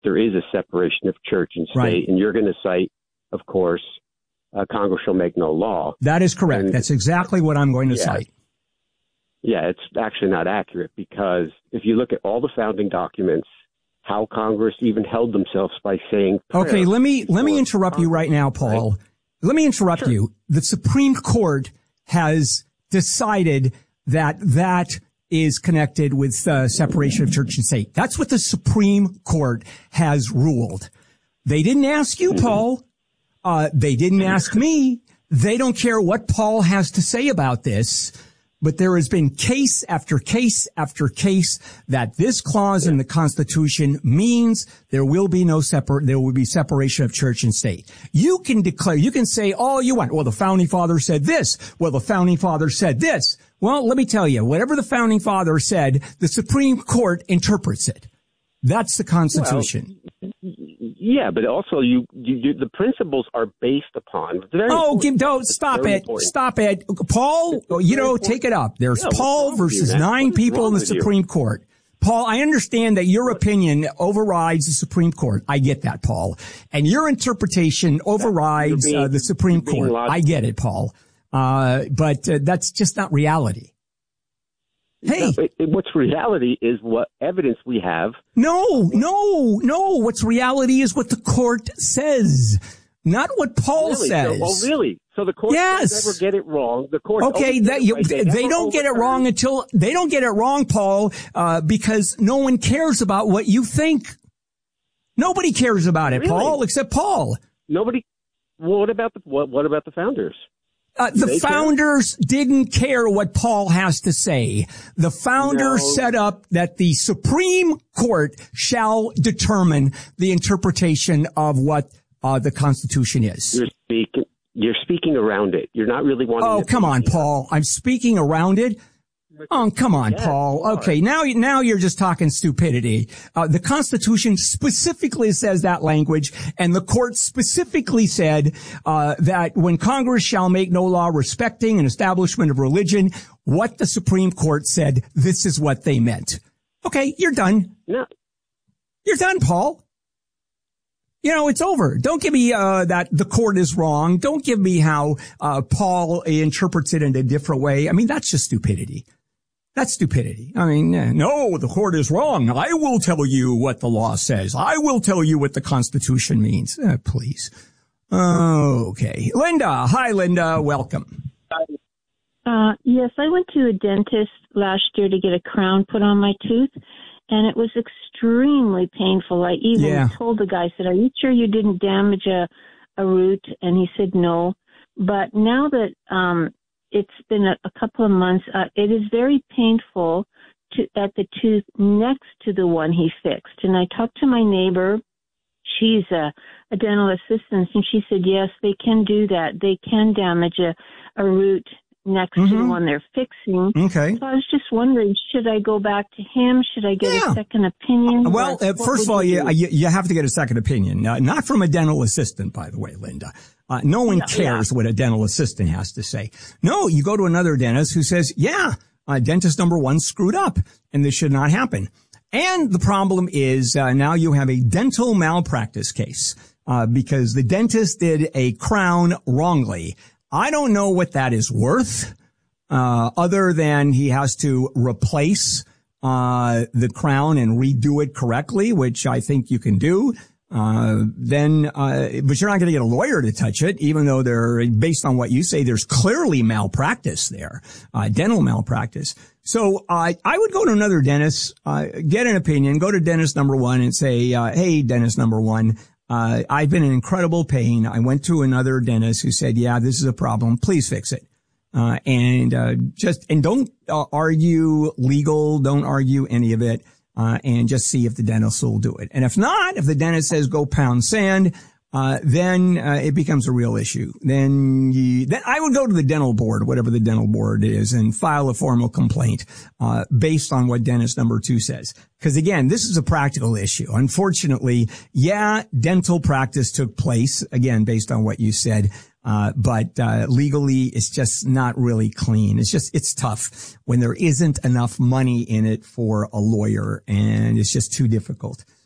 there is a separation of church and state. Right. And you're going to cite, of course, Congress shall make no law. That is correct. And that's exactly what I'm going to cite. Yeah, it's actually not accurate, because if you look at all the founding documents, how Congress even held themselves by saying prayer. Okay, let me interrupt you right now, Paul. Right? Let me interrupt you. The Supreme Court has decided that is connected with separation of church and state. That's what the Supreme Court has ruled. They didn't ask you, Paul. They didn't ask me. They don't care what Paul has to say about this. But there has been case after case after case that this clause in the Constitution means there will be separation of church and state. You can declare, you can say all you want. Well, the founding father said this. Well, the founding father said this. Well, let me tell you, whatever the founding father said, the Supreme Court interprets it. That's the Constitution. Well, yeah, but also the principles are based upon. Don't stop it. Stop it. Paul, take it up. There's Paul versus 9 people in the Supreme Court. Paul, I understand that your opinion overrides the Supreme Court. I get that, Paul. And your interpretation overrides the Supreme Court. I get it, Paul. But that's just not reality. Hey, what's reality is what evidence we have. No. What's reality is what the court says, not what Paul says. Really? So the court never get it wrong. The court. Okay, they don't get it wrong until they don't get it wrong, Paul, because no one cares about what you think. Nobody cares about it, Paul, except Paul. Nobody. Well, what about the founders? The founders didn't care what Paul has to say. The founders set up that the Supreme Court shall determine the interpretation of what the Constitution is. You're speaking around it. You're not really wanting. Oh, come on, Paul. I'm speaking around it. Oh, come on, Paul. Okay, now you're just talking stupidity. The Constitution specifically says that language, and the court specifically said that when Congress shall make no law respecting an establishment of religion, what the Supreme Court said, this is what they meant. Okay, you're done. No. You're done, Paul. It's over. Don't give me that the court is wrong. Don't give me how Paul interprets it in a different way. I mean, that's just stupidity. That's stupidity. I mean, no, the court is wrong. I will tell you what the law says. I will tell you what the Constitution means. Please. Okay. Linda. Hi, Linda. Welcome. Yes, I went to a dentist last year to get a crown put on my tooth, and it was extremely painful. I even told the guy, I said, are you sure you didn't damage a root? And he said no. But now that it's been a couple of months, it is very painful at the tooth next to the one he fixed. And I talked to my neighbor. She's a dental assistant, and she said, yes, they can do that. They can damage a root next to the one they're fixing. Okay. So I was just wondering, should I go back to him? Should I get a second opinion? Well, first of all, you have to get a second opinion. Not from a dental assistant, by the way, Linda. No one cares what a dental assistant has to say. No, you go to another dentist who says, dentist number 1 screwed up, and this should not happen. And the problem is now you have a dental malpractice case because the dentist did a crown wrongly. I don't know what that is worth, other than he has to replace the crown and redo it correctly, which I think you can do. But you're not going to get a lawyer to touch it, even though based on what you say, there's clearly malpractice there, dental malpractice. So I would go to another dentist, get an opinion, go to dentist number 1 and say, hey, dentist number 1. I've been in incredible pain. I went to another dentist who said, this is a problem. Please fix it. And don't argue legal. Don't argue any of it. And just see if the dentist will do it. And if not, if the dentist says go pound sand, then it becomes a real issue. Then I would go to the dental board, whatever the dental board is, and file a formal complaint based on what dentist number 2 says. Because again, this is a practical issue. Unfortunately, dental practice took place, again, based on what you said. But legally, it's just not really clean. It's tough when there isn't enough money in it for a lawyer, and it's just too difficult.